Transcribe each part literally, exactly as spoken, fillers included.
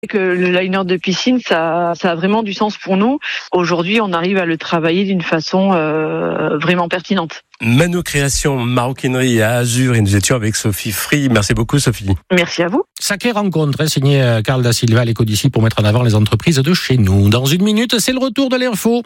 Que le liner de piscine, ça, ça a vraiment du sens pour nous. Aujourd'hui, on arrive à le travailler d'une façon euh, vraiment pertinente. Mano Création, maroquinerie à Azur, et nous étions avec Sophie Free. Merci beaucoup, Sophie. Merci à vous. Sacrée rencontre, hein, signé Carl Da Silva à l'Éco d'ici pour mettre en avant les entreprises de chez nous. Dans une minute, c'est le retour de l'info.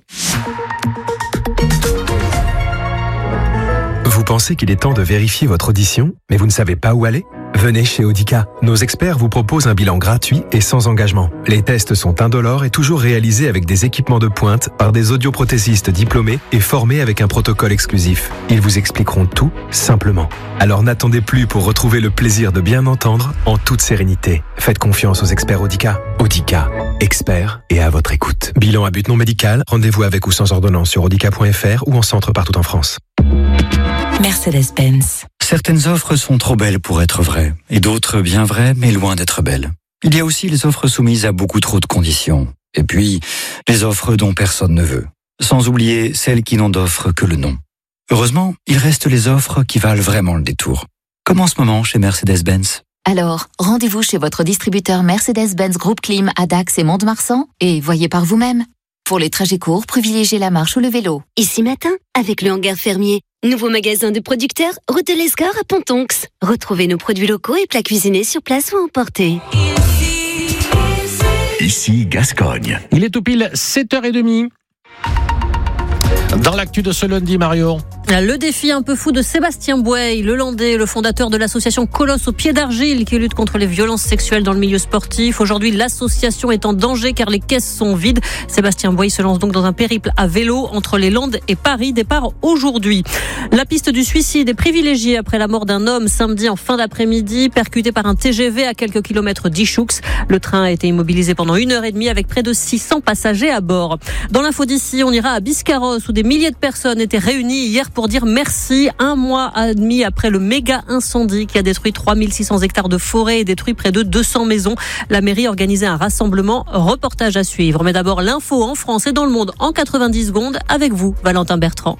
Vous pensez qu'il est temps de vérifier votre audition, mais vous ne savez pas où aller ? Venez chez Audica. Nos experts vous proposent un bilan gratuit et sans engagement. Les tests sont indolores et toujours réalisés avec des équipements de pointe par des audioprothésistes diplômés et formés avec un protocole exclusif. Ils vous expliqueront tout simplement. Alors n'attendez plus pour retrouver le plaisir de bien entendre en toute sérénité. Faites confiance aux experts Audica. Audica, experts et à votre écoute. Bilan à but non médical, rendez-vous avec ou sans ordonnance sur audica point f r ou en centre partout en France. Mercedes-Benz. Certaines offres sont trop belles pour être vraies, et d'autres bien vraies, mais loin d'être belles. Il y a aussi les offres soumises à beaucoup trop de conditions, et puis les offres dont personne ne veut. Sans oublier celles qui n'ont d'offre que le nom. Heureusement, il reste les offres qui valent vraiment le détour. Comme en ce moment chez Mercedes-Benz. Alors, rendez-vous chez votre distributeur Mercedes-Benz Groupe Clim à Dax et Mont-de-Marsan et voyez par vous-même. Pour les trajets courts, privilégiez la marche ou le vélo. Ici matin, avec le hangar fermier. Nouveau magasin de producteurs, route de l'Escore à Pontonx. Retrouvez nos produits locaux et plats cuisinés sur place ou emportés. Ici Gascogne. Il est tout pile sept heures trente. Dans l'actu de ce lundi, Mario. Le défi un peu fou de Sébastien Bouey, le Landais, le fondateur de l'association Colosse au pied d'argile qui lutte contre les violences sexuelles dans le milieu sportif. Aujourd'hui, l'association est en danger car les caisses sont vides. Sébastien Bouey se lance donc dans un périple à vélo entre les Landes et Paris. Départ aujourd'hui. La piste du suicide est privilégiée après la mort d'un homme samedi en fin d'après-midi, percuté par un T G V à quelques kilomètres d'Ichoux. Le train a été immobilisé pendant une heure et demie avec près de six cents passagers à bord. Dans l'info d'ici, on ira à Biscarrosse où des milliers de personnes étaient réunies hier pour dire merci, un mois et demi après le méga incendie qui a détruit trois mille six cents hectares de forêt et détruit près de deux cents maisons. La mairie organisait un rassemblement, reportage à suivre. Mais d'abord l'info en France et dans le monde en quatre-vingt-dix secondes avec vous, Valentin Bertrand.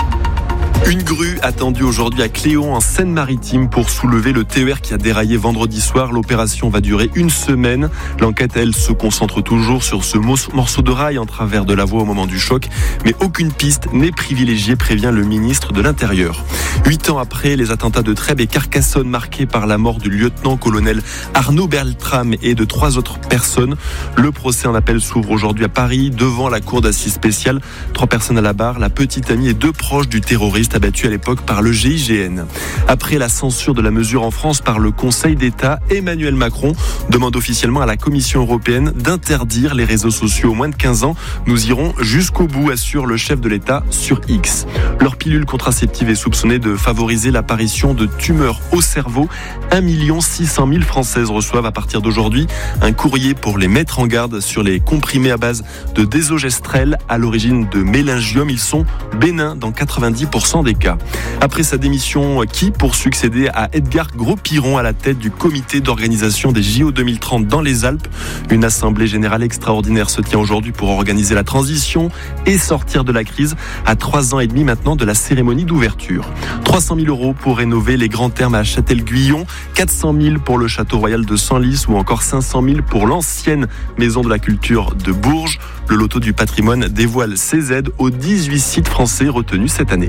Une grue attendue aujourd'hui à Cléon en Seine-Maritime pour soulever le T E R qui a déraillé vendredi soir. L'opération va durer une semaine. L'enquête, elle, se concentre toujours sur ce morceau de rail en travers de la voie au moment du choc. Mais aucune piste n'est privilégiée, prévient le ministre de l'Intérieur. Huit ans après les attentats de Trèbes et Carcassonne marqués par la mort du lieutenant-colonel Arnaud Beltrame et de trois autres personnes, le procès en appel s'ouvre aujourd'hui à Paris devant la cour d'assises spéciale. Trois personnes à la barre, la petite amie et deux proches du terroriste abattu à l'époque par le G I G N. Après la censure de la mesure en France par le Conseil d'État, Emmanuel Macron demande officiellement à la Commission européenne d'interdire les réseaux sociaux aux moins de quinze ans. Nous irons jusqu'au bout, assure le chef de l'État sur X. Leur pilule contraceptive est soupçonnée de favoriser l'apparition de tumeurs au cerveau. un million six cent mille Françaises reçoivent à partir d'aujourd'hui un courrier pour les mettre en garde sur les comprimés à base de désogestrel à l'origine de méningiome. Ils sont bénins dans quatre-vingt-dix pour cent des cas. Après sa démission, qui pour succéder à Edgar Gros-Piron à la tête du comité d'organisation des J O deux mille trente dans les Alpes. Une assemblée générale extraordinaire se tient aujourd'hui pour organiser la transition et sortir de la crise à trois ans et demi maintenant de la cérémonie d'ouverture. trois cent mille euros pour rénover les grands thermes à Châtel-Guyon, quatre cent mille pour le château royal de Senlis ou encore cinq cent mille pour l'ancienne maison de la culture de Bourges. Le loto du patrimoine dévoile ses aides aux dix-huit sites français retenus cette année.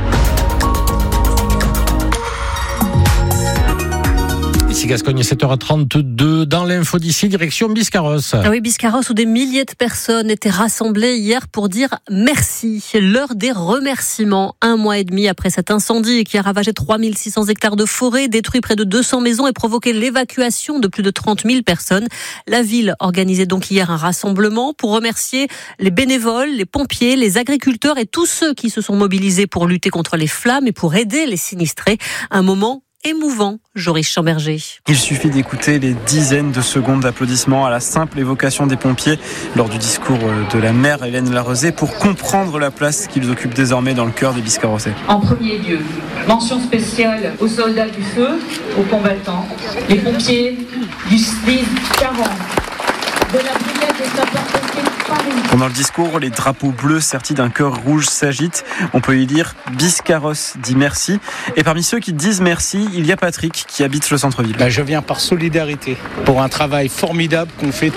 Ici Gascogne, sept heures trente-deux. Dans l'info d'ici, direction Biscarrosse. Ah oui, Biscarrosse où des milliers de personnes étaient rassemblées hier pour dire merci. L'heure des remerciements. Un mois et demi après cet incendie qui a ravagé trois mille six cents hectares de forêt, détruit près de deux cents maisons et provoqué l'évacuation de plus de trente mille personnes. La ville organisait donc hier un rassemblement pour remercier les bénévoles, les pompiers, les agriculteurs et tous ceux qui se sont mobilisés pour lutter contre les flammes et pour aider les sinistrés. Un moment émouvant, Joris Chamberger. Il suffit d'écouter les dizaines de secondes d'applaudissements à la simple évocation des pompiers lors du discours de la maire Hélène Larezé pour comprendre la place qu'ils occupent désormais dans le cœur des Biscarrossais. En premier lieu, mention spéciale aux soldats du feu, aux combattants, les pompiers du S D I S quarante, de la brigade des sapeurs-pompiers de Paris. Pendant le discours, les drapeaux bleus sertis d'un cœur rouge s'agitent. On peut y lire « Biscarrosse dit merci ». Et parmi ceux qui disent merci, il y a Patrick qui habite le centre-ville. Ben, je viens par solidarité pour un travail formidable qu'on fait